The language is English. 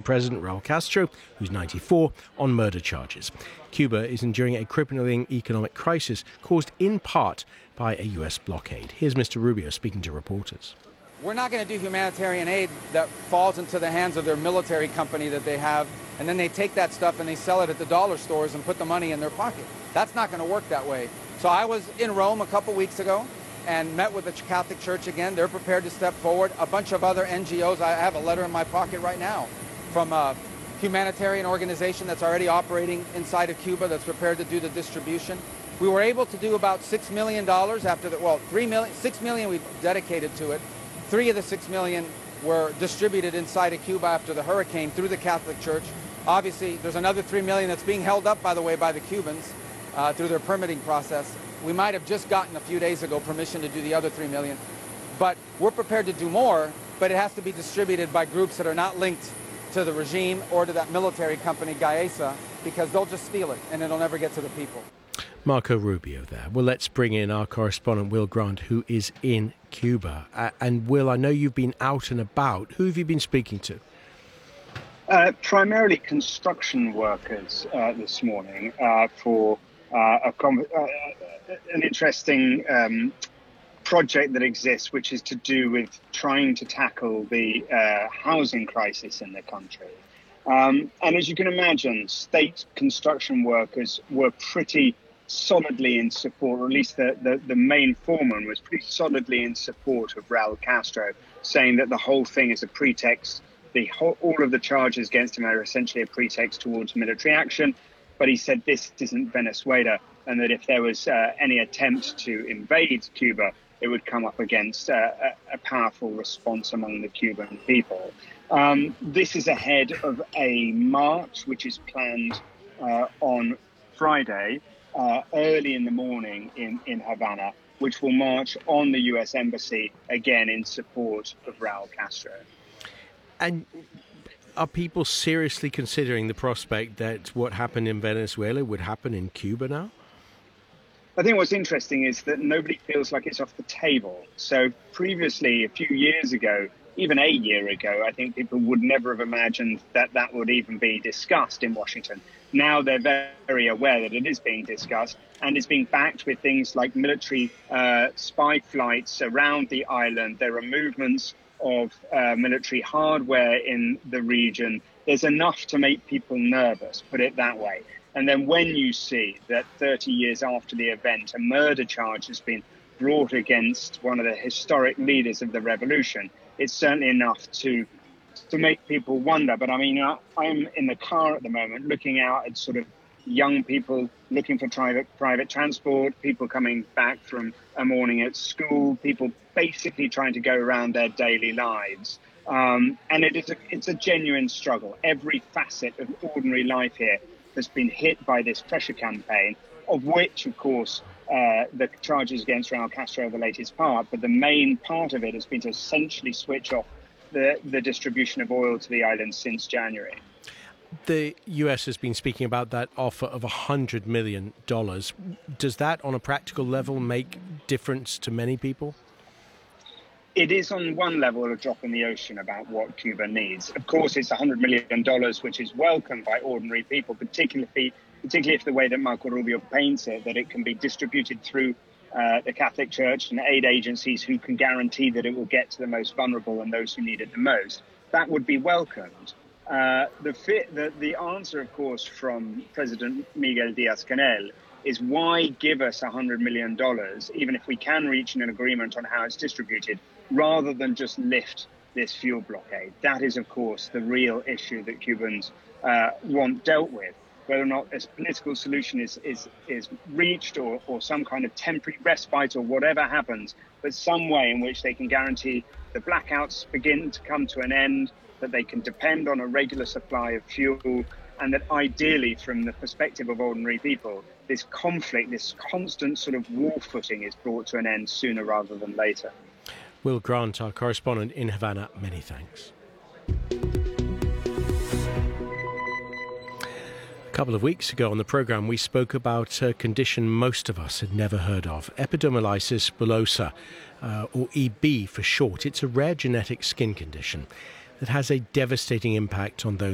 president, Raul Castro, who's 94, on murder charges. Cuba is enduring a crippling economic crisis caused in part by a US blockade. Here's Mr. Rubio speaking to reporters. We're not going to do humanitarian aid that falls into the hands of their military company that they have, and then they take that stuff and they sell it at the dollar stores and put the money in their pocket. That's not going to work that way. So I was in Rome a couple weeks ago and met with the Catholic Church again. They're prepared to step forward. A bunch of other NGOs. I have a letter in my pocket right now from a humanitarian organization that's already operating inside of Cuba that's prepared to do the distribution. We were able to do about $6 million after the, well, $6 million we dedicated to it. 3 of the 6 million were distributed inside of Cuba after the hurricane through the Catholic Church. Obviously, there's another 3 million that's being held up, by the way, by the Cubans through their permitting process. We might have just gotten a few days ago permission to do the other 3 million. But we're prepared to do more, but it has to be distributed by groups that are not linked to the regime or to that military company, Gaesa, because they'll just steal it and it'll never get to the people. Marco Rubio there. Well, let's bring in our correspondent, Will Grant, who is in Cuba. And Will, I know you've been out and about. Who have you been speaking to? Primarily construction workers this morning for an interesting project that exists, which is to do with trying to tackle the housing crisis in the country. And as you can imagine, state construction workers were pretty solidly in support, or at least the main foreman was pretty solidly in support of Raul Castro, saying that the whole thing is a pretext. All of the charges against him are essentially a pretext towards military action. But he said this isn't Venezuela, and that if there was any attempt to invade Cuba, it would come up against a powerful response among the Cuban people. This is ahead of a march which is planned on Friday, early in the morning in Havana, which will march on the US Embassy, again in support of Raul Castro. And are people seriously considering the prospect that what happened in Venezuela would happen in Cuba now? I think what's interesting is that nobody feels like it's off the table. So previously, a few years ago, even a year ago, I think people would never have imagined that that would even be discussed in Washington. Now they're very aware that it is being discussed, and it's being backed with things like military spy flights around the island. There are movements of military hardware in the region. There's enough to make people nervous, put it that way. And then when you see that 30 years after the event, a murder charge has been brought against one of the historic leaders of the revolution, it's certainly enough to make people wonder. But I mean, I'm in the car at the moment looking out at sort of young people looking for private transport, people coming back from a morning at school, people basically trying to go around their daily lives. And it's a genuine struggle. Every facet of ordinary life here has been hit by this pressure campaign, of which, of course, the charges against Raul Castro are the latest part, but the main part of it has been to essentially switch off the distribution of oil to the island since January. The US has been speaking about that offer of $100 million. Does that, on a practical level, make difference to many people? It is on one level a drop in the ocean about what Cuba needs. Of course, it's $100 million, which is welcomed by ordinary people, particularly if the way that Marco Rubio paints it, that it can be distributed through the Catholic Church and aid agencies who can guarantee that it will get to the most vulnerable and those who need it the most. That would be welcomed. The answer, of course, from President Miguel Díaz-Canel is why give us $100 million, even if we can reach an agreement on how it's distributed, rather than just lift this fuel blockade. That is, of course, the real issue that Cubans want dealt with. Whether or not a political solution is reached or some kind of temporary respite or whatever happens, but some way in which they can guarantee the blackouts begin to come to an end, that they can depend on a regular supply of fuel, and that ideally, from the perspective of ordinary people, this conflict, this constant sort of war footing is brought to an end sooner rather than later. Will Grant, our correspondent in Havana, many thanks. A couple of weeks ago on the programme, we spoke about a condition most of us had never heard of, epidermolysis bullosa, or EB for short. It's a rare genetic skin condition that has a devastating impact on those